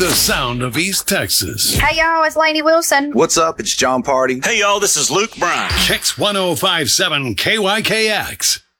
The sound of East Texas. Hey, y'all, it's Lainey Wilson. What's up? It's John Party. Hey, y'all, this is Luke Bryan. Kicks 1057 KYKX.